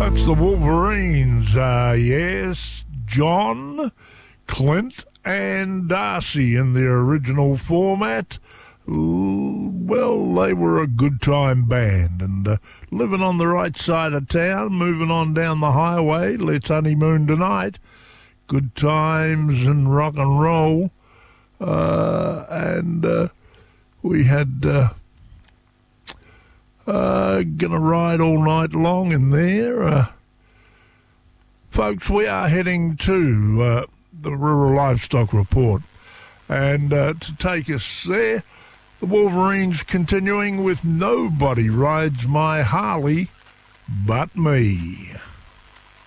That's the Wolverines. Yes, John, Clint, and Darcy in the original format. Well, they were a good time band, and living on the right side of town, moving on down the highway, let's honeymoon tonight. Good times and rock and roll. And we had gonna ride all night long in there. Folks, we are heading to the Rural Livestock Report. And to take us there, the Wolverines continuing with Nobody Rides My Harley But Me.